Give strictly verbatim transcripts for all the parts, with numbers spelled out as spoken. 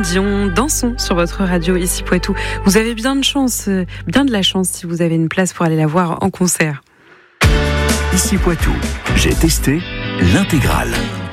Dion, dansons sur votre radio ici Poitou. Vous avez bien de chance, bien de la chance si vous avez une place pour aller la voir en concert. Ici Poitou, j'ai testé l'intégrale.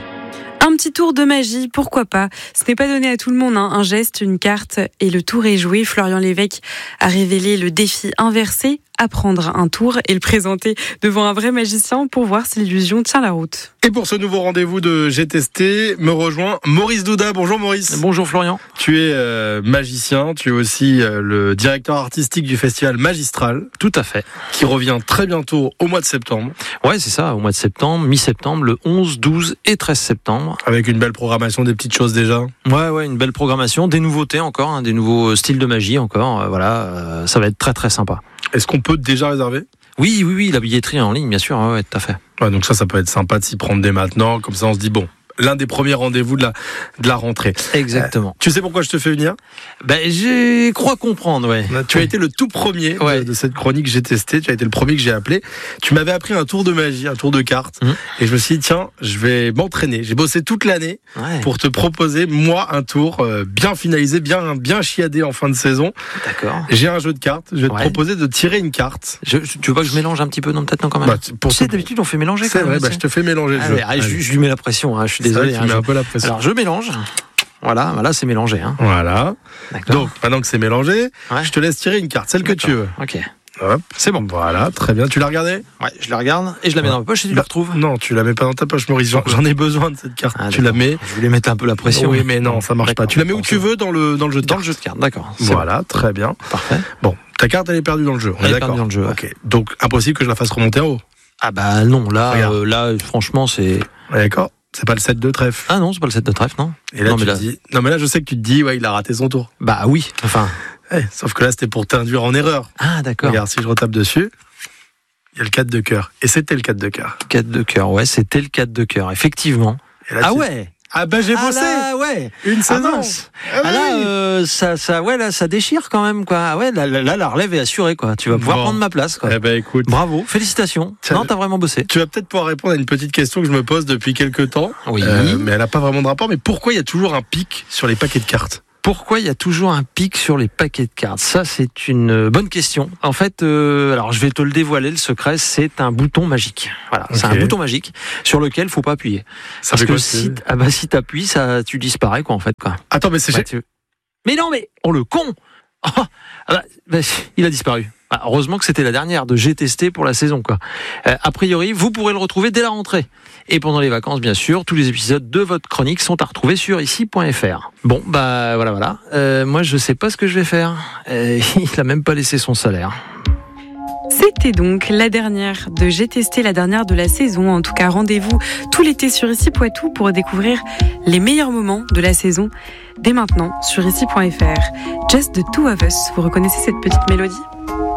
Un petit tour de magie, pourquoi pas. Ce n'est pas donné à tout le monde, hein. Un geste, une carte et le tour est joué. Florian Lévesque a révélé le défi inversé, apprendre un tour et le présenter devant un vrai magicien pour voir si l'illusion tient la route. Et pour ce nouveau rendez-vous de J'ai testé, me rejoint Maurice Douda. Bonjour Maurice. Bonjour Florian. Tu es euh, magicien, tu es aussi euh, le directeur artistique du festival Magistral. Tout à fait. Qui revient très bientôt au mois de septembre. Ouais, c'est ça, au mois de septembre, mi-septembre, le onze, douze et treize septembre. Avec une belle programmation, des petites choses déjà. Ouais, ouais, une belle programmation, des nouveautés encore, hein, des nouveaux styles de magie encore. Euh, voilà, euh, ça va être très très sympa. Est-ce qu'on peut déjà réserver ? Oui, oui, oui, la billetterie en ligne, bien sûr, ouais, tout à fait. Ouais, donc ça, ça peut être sympa de s'y prendre dès maintenant. Comme ça, on se dit, bon, l'un des premiers rendez-vous de la, de la rentrée. Exactement. Euh, tu sais pourquoi je te fais venir ? Ben, je crois comprendre, ouais. Tu as été le tout premier ouais. de, de cette chronique J'ai testé. Tu as été le premier que j'ai appelé. Tu m'avais appris un tour de magie, un tour de cartes. Mmh. Et je me suis dit, tiens, je vais m'entraîner. J'ai bossé toute l'année ouais. pour te proposer, moi, un tour euh, bien finalisé, bien, bien chiadé en fin de saison. D'accord. J'ai un jeu de cartes. Je vais ouais. te proposer de tirer une carte. Je, tu veux pas que je mélange un petit peu, non, peut-être, non, quand même. Bah, pour tu sais, d'habitude, on fait mélanger c'est quand même. C'est vrai, bah, je te fais mélanger le ah, jeu. Ouais, allez, allez. Je, je lui mets la pression, hein, je suis désolé. C'est vrai, hein, tu mets je... un peu la pression. Alors, je mélange. Voilà, voilà, c'est mélangé. Hein. Voilà. D'accord. Donc, maintenant que c'est mélangé, ouais. je te laisse tirer une carte, celle D'accord. que tu veux. Ok. Hop. C'est bon. Voilà, très bien. Tu l'as regardée ? Ouais, je la regarde et je la mets ouais. dans ma poche et tu bah, la retrouves. Non, tu la mets pas dans ta poche, Maurice. J'en, j'en ai besoin de cette carte. Ah, tu la mets. Je voulais mettre un peu la pression. Oui, mais non, ça marche d'accord. pas. Tu la mets où tu veux dans le dans le jeu de dans cartes. le jeu de cartes. D'accord. Voilà, bon. très bien. Parfait. Bon, ta carte elle est perdue dans le jeu. On elle est, est d'accord. perdue dans le jeu. Ouais. Ok. Donc impossible que je la fasse remonter en haut. Ah bah non, là, euh, là, franchement, c'est. D'accord. C'est pas le sept de trèfle. Ah non, c'est pas le sept de trèfle, non. Et là, non, tu mais là... te dis. Non, mais là, je sais que tu te dis, ouais, il a raté son tour. Bah oui. Enfin. Ouais, sauf que là, c'était pour t'induire en erreur. Ah d'accord. Regarde, si je retape dessus. Il y a le quatre de cœur. Et c'était le quatre de cœur. quatre de cœur, ouais, c'était le quatre de cœur, effectivement. Là, ah tu... ouais. Ah bah j'ai bossé. Ah là, ouais. Une saison. Ah, ah, ah là, euh, ça, ça, ouais, là, ça déchire quand même, quoi. Ah ouais, là, là, la relève est assurée, quoi. Tu vas pouvoir bon. prendre ma place, quoi. Eh ben écoute. Bravo, félicitations. Ça, non, t'as vraiment bossé. Tu vas peut-être pouvoir répondre à une petite question que je me pose depuis quelques temps. Oui. Euh, mais elle n'a pas vraiment de rapport. Mais pourquoi il y a toujours un pic sur les paquets de cartes ? Pourquoi il y a toujours un pic sur les paquets de cartes ? Ça, c'est une bonne question. En fait, euh, alors je vais te le dévoiler, le secret, c'est un bouton magique. Voilà, okay. C'est un bouton magique sur lequel il faut pas appuyer. Ça Parce fait que quoi, si, ah bah, si t'appuies, ça, tu disparais, quoi, en fait, quoi. Attends, mais c'est... Bah, tu... Mais non, mais... Oh, le con oh, ah bah, bah, il a disparu. Ah, heureusement que c'était la dernière de J'ai testé pour la saison, quoi. Euh, a priori, vous pourrez le retrouver dès la rentrée. Et pendant les vacances, bien sûr, tous les épisodes de votre chronique sont à retrouver sur ici point f r. Bon, bah voilà, voilà. Euh, moi, je sais pas ce que je vais faire. Euh, il a même pas laissé son salaire. C'était donc la dernière de J'ai testé, la dernière de la saison. En tout cas, rendez-vous tout l'été sur Ici Poitou pour découvrir les meilleurs moments de la saison dès maintenant sur ici point f r. Just the two of us. Vous reconnaissez cette petite mélodie ?